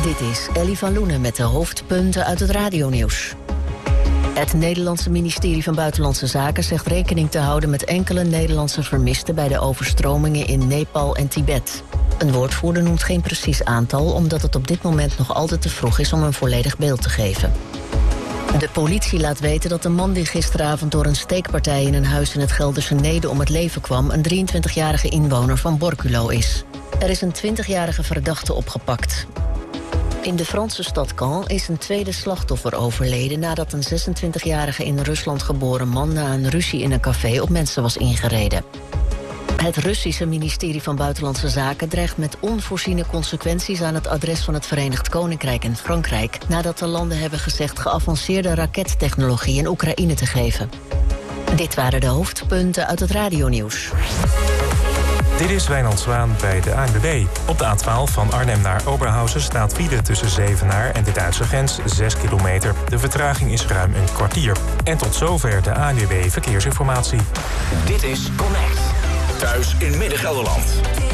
Dit is Ellie van Loenen met de hoofdpunten uit het radionieuws. Het Nederlandse ministerie van Buitenlandse Zaken zegt rekening te houden met enkele Nederlandse vermisten bij de overstromingen in Nepal en Tibet. Een woordvoerder noemt geen precies aantal, omdat het op dit moment nog altijd te vroeg is om een volledig beeld te geven. De politie laat weten dat de man die gisteravond door een steekpartij in een huis in het Gelderse Neede om het leven kwam een 23-jarige inwoner van Borculo is. Er is een 20-jarige verdachte opgepakt. In de Franse stad Caen is een tweede slachtoffer overleden nadat een 26-jarige in Rusland geboren man na een ruzie in een café op mensen was ingereden. Het Russische ministerie van Buitenlandse Zaken dreigt met onvoorziene consequenties aan het adres van het Verenigd Koninkrijk en Frankrijk, nadat de landen hebben gezegd geavanceerde rakettechnologie in Oekraïne te geven. Dit waren de hoofdpunten uit het radionieuws. Dit is Wijnand Zwaan bij de ANWB. Op de A12 van Arnhem naar Oberhausen staat file tussen Zevenaar en de Duitse grens 6 kilometer. De vertraging is ruim een kwartier. En tot zover de ANWB Verkeersinformatie. Dit is Connect. Thuis in Midden-Gelderland.